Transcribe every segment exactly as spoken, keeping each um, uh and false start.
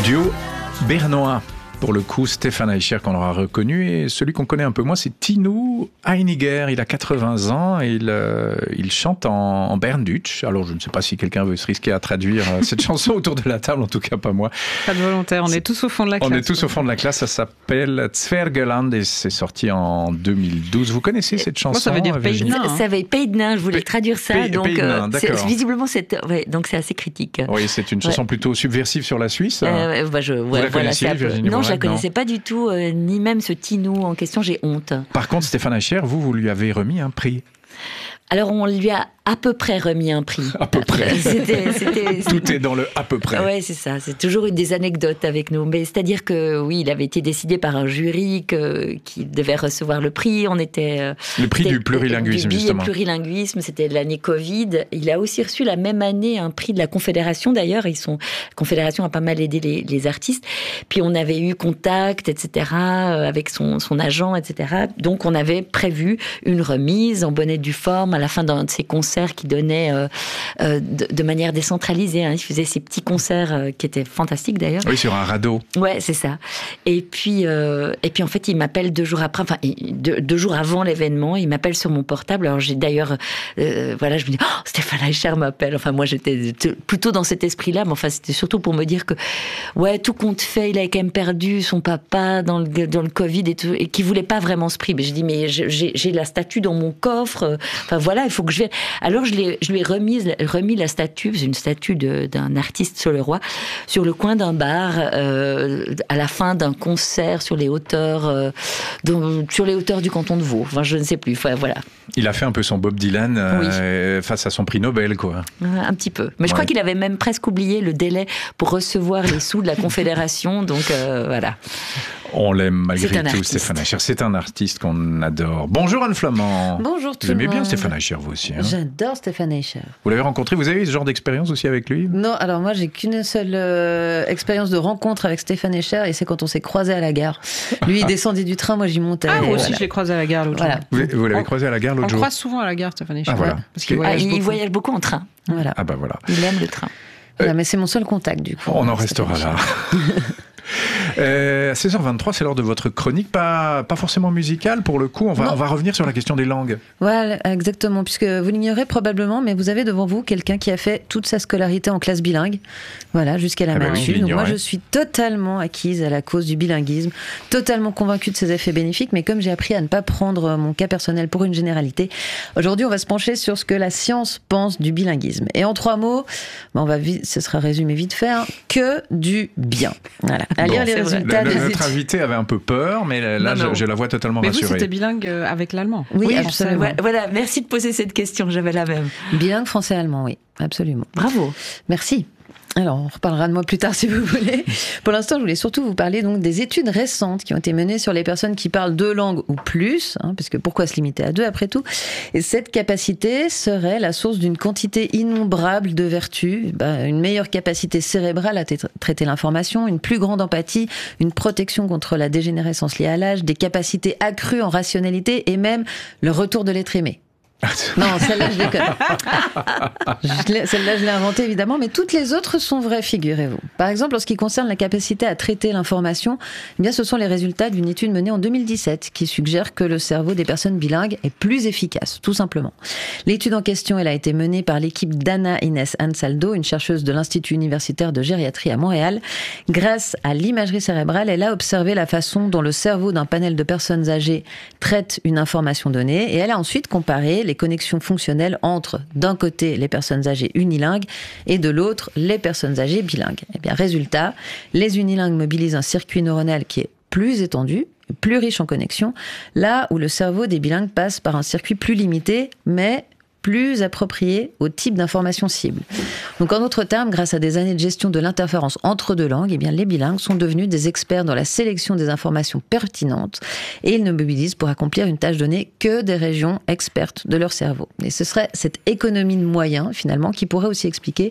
Duo bernois. Pour le coup, Stéphane Eicher qu'on aura reconnu, et celui qu'on connaît un peu moins, c'est Tino Heiniger. Il a quatre-vingts ans et il, euh, il chante en, en Berndeutsch. Alors, je ne sais pas si quelqu'un veut se risquer à traduire cette chanson autour de la table, en tout cas pas moi. Pas de volontaire, on est, est tous au fond de la classe. On est tous au fond de la classe, ça s'appelle Zwergeland et c'est sorti en deux mille douze. Vous connaissez cette chanson? Moi, ça veut dire pays de nain. Hein. Ça veut dire pays de nain, je voulais P- traduire ça. Pays, donc, pays de nain, euh, c'est, visiblement, c'est, ouais, donc c'est assez critique. Oui, c'est une chanson ouais. plutôt subversive sur la Suisse. Euh, bah je, ouais, Vous la voilà, connaissiez, Virginie Non, Morel, je la connaissais non. pas du tout, euh, ni même ce Tino en question, j'ai honte. Par contre, Stéphane Eicher, vous, vous lui avez remis un prix. Alors, on lui a à peu près remis un prix. À peu près. C'était, c'était... Tout est dans le à peu près. Oui, c'est ça. C'est toujours une des anecdotes avec nous. Mais c'est-à-dire que, oui, il avait été décidé par un jury que, qui devait recevoir le prix. On était... Le prix du plurilinguisme, du justement. Du plurilinguisme, c'était l'année Covid. Il a aussi reçu la même année un prix de la Confédération, d'ailleurs. Ils sont... La Confédération a pas mal aidé les, les artistes. Puis on avait eu contact, et cetera, avec son, son agent, et cetera. Donc on avait prévu une remise en bonne et due forme à la fin d'un de ses concerts qui donnait euh, euh, de, de manière décentralisée. Hein. Il faisait ces petits concerts euh, qui étaient fantastiques d'ailleurs. Oui, sur un radeau. Ouais, c'est ça. Et puis, euh, et puis en fait, il m'appelle deux jours après, enfin deux, deux jours avant l'événement, il m'appelle sur mon portable. Alors j'ai d'ailleurs, euh, voilà, je me dis, oh, Stéphane Eicher m'appelle. Enfin moi, j'étais plutôt dans cet esprit-là, mais enfin c'était surtout pour me dire que, ouais, tout compte fait, il avait quand même perdu son papa dans le dans le Covid et tout, et qu'il voulait pas vraiment ce prix. Mais je dis, mais j'ai, j'ai la statue dans mon coffre. Enfin voilà, il faut que je vienne. Alors je, l'ai, je lui ai remis, remis la statue, c'est une statue de, d'un artiste solerois, sur le coin d'un bar, euh, à la fin d'un concert sur les hauteurs, euh, de, sur les hauteurs du canton de Vaud. Enfin, je ne sais plus. Enfin, voilà. Il a fait un peu son Bob Dylan euh, oui. face à son prix Nobel, quoi. Un petit peu. Mais je ouais. crois qu'il avait même presque oublié le délai pour recevoir les sous de la Confédération. Donc euh, voilà. On l'aime malgré tout, Stéphane Eicher. C'est un artiste qu'on adore. Bonjour Anne Flamand. Bonjour tout le monde. Vous aimez bien monde. Stéphane Eicher, vous aussi, hein? J'adore Stéphane Eicher. Vous l'avez rencontré, vous avez eu ce genre d'expérience aussi avec lui? Non, alors moi j'ai qu'une seule euh, expérience de rencontre avec Stéphane Eicher, et c'est quand on s'est croisés à la gare. Lui il descendait du train, moi j'y montais. Ah, moi aussi voilà. je l'ai croisé à la gare l'autre voilà. jour. Vous, vous l'avez on, croisé à la gare l'autre on jour? On croise souvent à la gare Stéphane Eicher. Ah voilà. Ouais, parce qu'il voyage, ah, il beaucoup. voyage beaucoup en train. Voilà. Ah bah voilà. Il aime le train. Voilà, mais c'est mon seul contact du coup. On en restera là. Euh, à seize heures vingt-trois, c'est l'heure de votre chronique, pas, pas forcément musicale pour le coup, on va, on va revenir sur la question des langues. Voilà, exactement, puisque vous l'ignorez probablement, mais vous avez devant vous quelqu'un qui a fait toute sa scolarité en classe bilingue, voilà, jusqu'à la ah mature. Bah oui, donc moi je suis totalement acquise à la cause du bilinguisme, totalement convaincue de ses effets bénéfiques, mais comme j'ai appris à ne pas prendre mon cas personnel pour une généralité, aujourd'hui on va se pencher sur ce que la science pense du bilinguisme. Et en trois mots, bah on va vite, ce sera résumé vite fait, hein, que du bien. Voilà. À lire bon, les résultats le, des notre études. invité avait un peu peur, mais là, non, non. Je, je la vois totalement mais rassurée. Mais vous, c'était bilingue avec l'allemand. Oui, oui absolument. absolument. Voilà, merci de poser cette question, j'avais la même. Bilingue français-allemand, oui, absolument. Bravo. Merci. Alors, on reparlera de moi plus tard si vous voulez. Pour l'instant, je voulais surtout vous parler donc des études récentes qui ont été menées sur les personnes qui parlent deux langues ou plus, hein, parce que pourquoi se limiter à deux après tout? Et cette capacité serait la source d'une quantité innombrable de vertus, bah, une meilleure capacité cérébrale à t- traiter l'information, une plus grande empathie, une protection contre la dégénérescence liée à l'âge, des capacités accrues en rationalité et même le retour de l'être aimé. Non, celle-là, je déconne. Je l'ai, celle-là, je l'ai inventée, évidemment, mais toutes les autres sont vraies, figurez-vous. Par exemple, en ce qui concerne la capacité à traiter l'information, eh bien, ce sont les résultats d'une étude menée en deux mille dix-sept qui suggère que le cerveau des personnes bilingues est plus efficace, tout simplement. L'étude en question, elle a été menée par l'équipe d'Anna Inès Ansaldo, une chercheuse de l'Institut universitaire de gériatrie à Montréal. Grâce à l'imagerie cérébrale, elle a observé la façon dont le cerveau d'un panel de personnes âgées traite une information donnée, et elle a ensuite comparé les connexions fonctionnelles entre, d'un côté, les personnes âgées unilingues et de l'autre, les personnes âgées bilingues. Eh bien, résultat, les unilingues mobilisent un circuit neuronal qui est plus étendu, plus riche en connexions, là où le cerveau des bilingues passe par un circuit plus limité, mais plus approprié au type d'information cible. Donc en d'autres termes, grâce à des années de gestion de l'interférence entre deux langues, eh bien les bilingues sont devenus des experts dans la sélection des informations pertinentes et ils ne mobilisent pour accomplir une tâche donnée que des régions expertes de leur cerveau. Et ce serait cette économie de moyens, finalement, qui pourrait aussi expliquer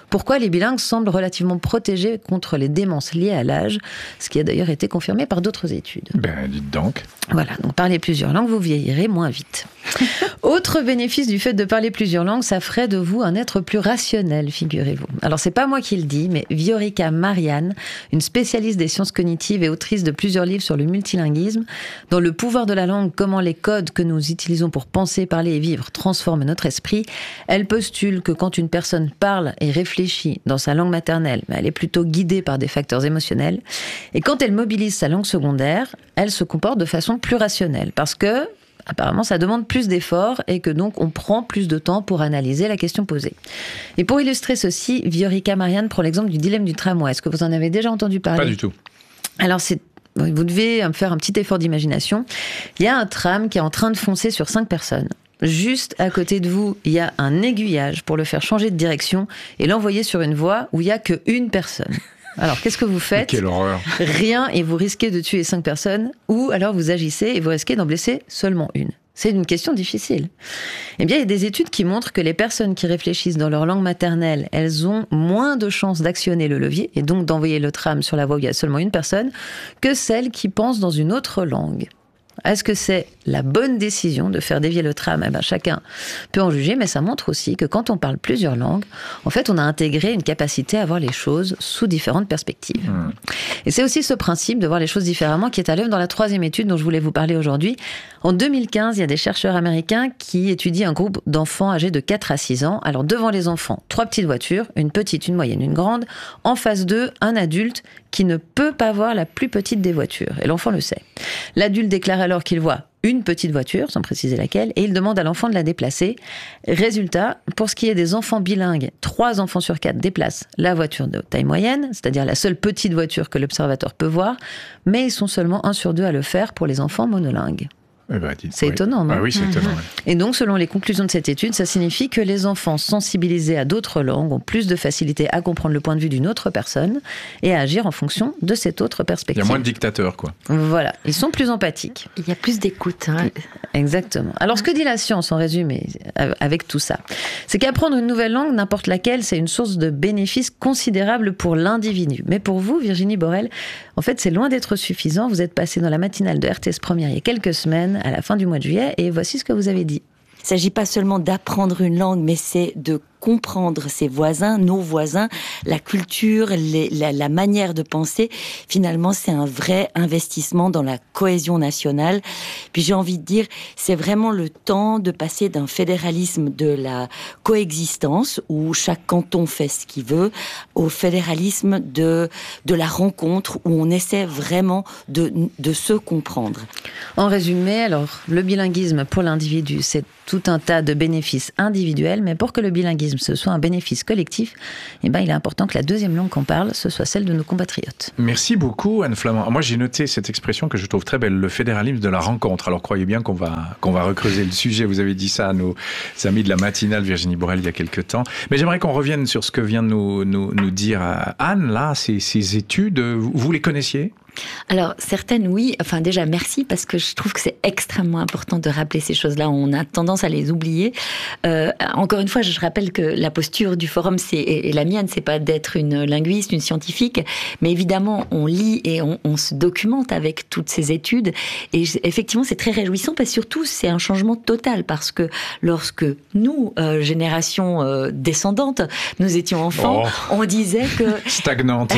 pourquoi les bilingues semblent relativement protégés contre les démences liées à l'âge, ce qui a d'ailleurs été confirmé par d'autres études. Ben, dites donc. Voilà, donc parler plusieurs langues, vous vieillirez moins vite. Autre bénéfice du fait de parler plusieurs langues, ça ferait de vous un être plus rationnel, figurez-vous. Alors c'est pas moi qui le dis, mais Viorica Marianne, une spécialiste des sciences cognitives et autrice de plusieurs livres sur le multilinguisme, dans Le pouvoir de la langue, comment les codes que nous utilisons pour penser, parler et vivre transforment notre esprit, elle postule que quand une personne parle et réfléchit dans sa langue maternelle, mais elle est plutôt guidée par des facteurs émotionnels, et quand elle mobilise sa langue secondaire, elle se comporte de façon plus rationnelle, parce que apparemment, ça demande plus d'efforts et que donc on prend plus de temps pour analyser la question posée. Et pour illustrer ceci, Viorica Marianne prend l'exemple du dilemme du tramway. Est-ce que vous en avez déjà entendu parler ? Pas du tout. Alors, c'est vous devez faire un petit effort d'imagination. Il y a un tram qui est en train de foncer sur cinq personnes. Juste à côté de vous, il y a un aiguillage pour le faire changer de direction et l'envoyer sur une voie où il n'y a qu'une personne. Alors, qu'est-ce que vous faites ? Quelle horreur. Rien, et vous risquez de tuer cinq personnes, ou alors vous agissez et vous risquez d'en blesser seulement une. C'est une question difficile. Eh bien, il y a des études qui montrent que les personnes qui réfléchissent dans leur langue maternelle, elles ont moins de chances d'actionner le levier, et donc d'envoyer le tram sur la voie où il y a seulement une personne, que celles qui pensent dans une autre langue. Est-ce que c'est la bonne décision de faire dévier le tram ? Eh ben, chacun peut en juger, mais ça montre aussi que quand on parle plusieurs langues, en fait, on a intégré une capacité à voir les choses sous différentes perspectives. Mmh. Et c'est aussi ce principe de voir les choses différemment qui est à l'œuvre dans la troisième étude dont je voulais vous parler aujourd'hui. En deux mille quinze, il y a des chercheurs américains qui étudient un groupe d'enfants âgés de quatre à six ans. Alors, devant les enfants, trois petites voitures, une petite, une moyenne, une grande. En face d'eux, un adulte qui ne peut pas voir la plus petite des voitures. Et l'enfant le sait. L'adulte déclare alors qu'il voit une petite voiture, sans préciser laquelle, et il demande à l'enfant de la déplacer. Résultat, pour ce qui est des enfants bilingues, trois enfants sur quatre déplacent la voiture de taille moyenne, c'est-à-dire la seule petite voiture que l'observateur peut voir, mais ils sont seulement un sur deux à le faire pour les enfants monolingues. Eh ben, dites, c'est oui. étonnant, non ? Ah oui, c'est mmh. étonnant. Oui. Et donc, selon les conclusions de cette étude, ça signifie que les enfants sensibilisés à d'autres langues ont plus de facilité à comprendre le point de vue d'une autre personne et à agir en fonction de cette autre perspective. Il y a moins de dictateurs, quoi. Voilà, ils sont plus empathiques. Il y a plus d'écoute. Hein. Exactement. Alors, ce que dit la science, en résumé, avec tout ça, c'est qu'apprendre une nouvelle langue, n'importe laquelle, c'est une source de bénéfices considérable pour l'individu. Mais pour vous, Virginie Borel, en fait, c'est loin d'être suffisant. Vous êtes passée dans la matinale de R T S Première il y a quelques semaines, à la fin du mois de juillet, et voici ce que vous avez dit. Il ne s'agit pas seulement d'apprendre une langue, mais c'est de comprendre ses voisins, nos voisins, la culture, les, la, la manière de penser. Finalement, c'est un vrai investissement dans la cohésion nationale. Puis j'ai envie de dire, c'est vraiment le temps de passer d'un fédéralisme de la coexistence, où chaque canton fait ce qu'il veut, au fédéralisme de, de la rencontre, où on essaie vraiment de, de se comprendre. En résumé, alors, le bilinguisme pour l'individu, c'est tout un tas de bénéfices individuels, mais pour que le bilinguisme ce soit un bénéfice collectif, eh ben, il est important que la deuxième langue qu'on parle, ce soit celle de nos compatriotes. Merci beaucoup, Anne Flamand. Moi, j'ai noté cette expression que je trouve très belle, le fédéralisme de la rencontre. Alors, croyez bien qu'on va, qu'on va recreuser le sujet. Vous avez dit ça à nos amis de la matinale, Virginie Borel, il y a quelques temps. Mais j'aimerais qu'on revienne sur ce que vient de nous, nous, nous dire Anne, là, ces, ces études, vous les connaissiez ? Alors, certaines, oui. Enfin, déjà, merci, parce que je trouve que c'est extrêmement important de rappeler ces choses-là. On a tendance à les oublier. Euh, encore une fois, je rappelle que la posture du forum, c'est, et la mienne, c'est pas d'être une linguiste, une scientifique, mais évidemment, on lit et on, on se documente avec toutes ces études. Et effectivement, c'est très réjouissant, parce que surtout, c'est un changement total, parce que lorsque nous, euh, génération euh, descendante, nous étions enfants, oh, on disait que... Stagnante.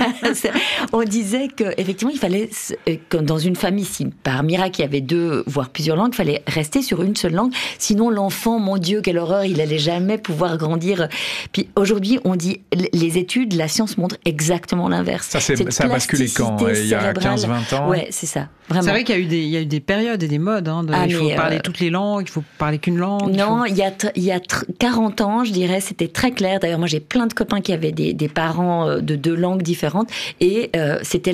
On disait que effectivement, il fallait, dans une famille, si par miracle il y avait deux, voire plusieurs langues, il fallait rester sur une seule langue. Sinon, l'enfant, mon Dieu, quelle horreur, il allait jamais pouvoir grandir. Puis aujourd'hui, on dit, les études, la science montre exactement l'inverse. Ça, c'est, ça a basculé quand ? Il y a quinze vingt ans ? Ouais, c'est ça. Vraiment. C'est vrai qu'il y a eu des, il y a eu des périodes et des modes. Hein, de, ah, il faut parler euh... toutes les langues, il faut parler qu'une langue. Non, il, faut... il, y a, il y a quarante ans, je dirais, c'était très clair. D'ailleurs, moi, j'ai plein de copains qui avaient des, des parents de deux langues différentes. Et euh, c'était la langue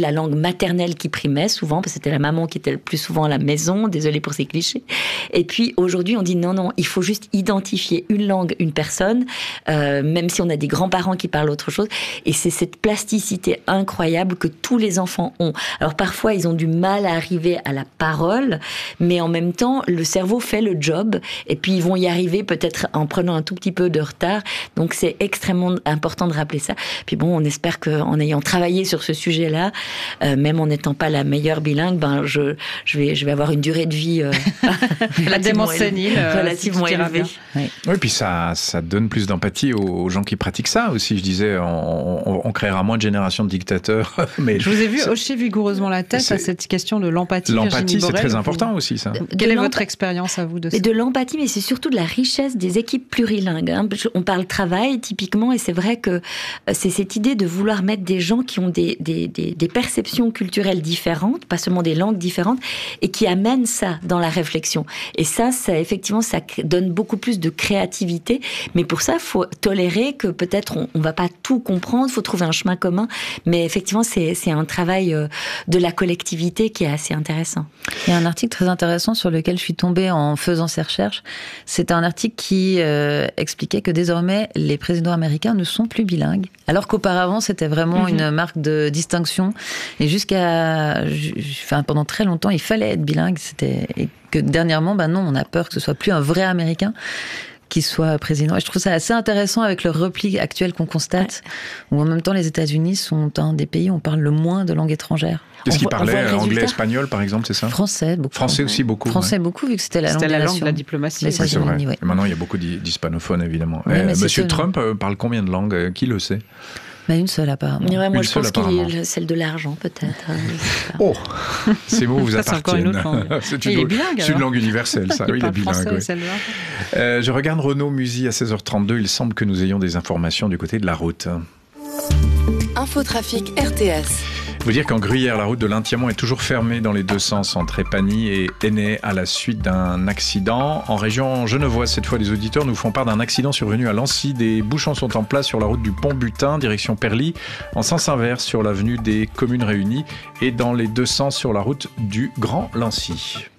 maternelle qui primait souvent, parce que c'était la maman qui était le plus souvent à la maison, désolée pour ces clichés. Et puis aujourd'hui, on dit non, non, il faut juste identifier une langue, une personne, euh, même si on a des grands-parents qui parlent autre chose. Et c'est cette plasticité incroyable que tous les enfants ont. Alors parfois, ils ont du mal à arriver à la parole, mais en même temps, le cerveau fait le job, et puis ils vont y arriver peut-être en prenant un tout petit peu de retard. Donc c'est extrêmement important de rappeler ça. Puis bon, on espère qu'en ayant travaillé sur ce sujet-là, euh, même en n'étant pas la meilleure bilingue, ben je, je, vais, je vais avoir une durée de vie euh, relativement sénile, euh, relativement si élevée. Oui, oui, puis ça, ça donne plus d'empathie aux, aux gens qui pratiquent ça aussi. Je disais, on, on, on créera moins de générations de dictateurs. Mais je vous ai vu hocher vigoureusement la tête à cette question de l'empathie. L'empathie, c'est très vous... important aussi, ça. De, Quelle de est votre expérience à vous de ça? De l'empathie, mais c'est surtout de la richesse des équipes plurilingues. Hein. On parle travail, typiquement, et c'est vrai que c'est cette idée de vouloir mettre des gens qui ont des, des, des, des perceptions culturelles différentes, pas seulement des langues différentes, et qui amènent ça dans la réflexion. Et ça, ça effectivement, ça donne beaucoup plus de créativité. Mais pour ça, il faut tolérer que peut-être on ne va pas tout comprendre, il faut trouver un chemin commun. Mais effectivement, c'est, c'est un travail de la collectivité qui est assez intéressant. Il y a un article très intéressant sur lequel je suis tombée en faisant ces recherches. C'est un article qui euh, expliquait que désormais, les présidents américains ne sont plus bilingues, alors qu'auparavant, c'était vraiment mm-hmm. une marque de distinction. Et jusqu'à... Enfin, pendant très longtemps, il fallait être bilingue. C'était... Et que dernièrement, ben non, on a peur que ce soit plus un vrai Américain qui soit président. Et je trouve ça assez intéressant avec le repli actuel qu'on constate, ouais. où en même temps, les États-Unis sont un des pays où on parle le moins de langues étrangères. Qu'est-ce qu'ils parlaient? Anglais, espagnol, par exemple, c'est ça? Français, beaucoup. Français aussi, beaucoup. Français, ouais. beaucoup, vu que c'était la langue, c'était la, de, langue de la diplomatie. Oui, c'est vrai. Ouais. Et maintenant, il y a beaucoup d'hispanophones, évidemment. Oui, eh, Monsieur étonnant. Trump euh, parle combien de langues? Qui le sait? Bah, une seule, apparemment. Ouais, moi, une je seule, pense qu'il est celle de l'argent, peut-être. Oh, ces mots vous ça, appartiennent. C'est, c'est une, il est bilingue, c'est une langue universelle, ça. Il, oui, il est bilingue. Français, oui. euh, je regarde Renaud Musy à seize heures trente-deux. Il semble que nous ayons des informations du côté de la route. Infotrafic R T S. Il faut dire qu'en Gruyère, la route de l'Intiamont est toujours fermée dans les deux sens entre Épagny et Énée à la suite d'un accident. En région genevoise, cette fois, les auditeurs nous font part d'un accident survenu à Lancy. Des bouchons sont en place sur la route du Pont-Butin, direction Perly, en sens inverse sur l'avenue des Communes Réunies et dans les deux sens sur la route du Grand Lancy.